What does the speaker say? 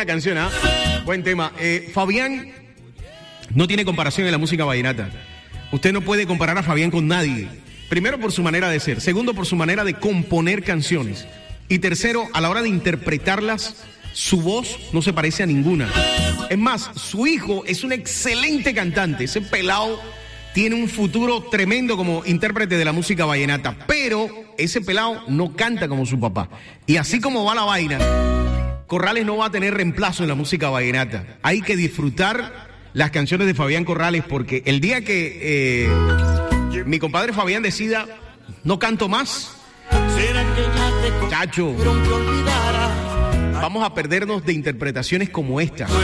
canción, ¿ah? Buen tema. Fabián no tiene comparación en la música vallenata. Usted no puede comparar a Fabián con nadie. Primero, por su manera de ser. Segundo, por su manera de componer canciones. Y tercero, a la hora de interpretarlas, su voz no se parece a ninguna. Es más, su hijo es un excelente cantante. Ese pelado tiene un futuro tremendo como intérprete de la música vallenata. Pero ese pelado no canta como su papá. Y así como va la vaina, Corrales no va a tener reemplazo en la música vallenata. Hay que disfrutar las canciones de Fabián Corrales, porque el día que mi compadre Fabián decida no canto más, chacho, vamos a perdernos de interpretaciones como esta.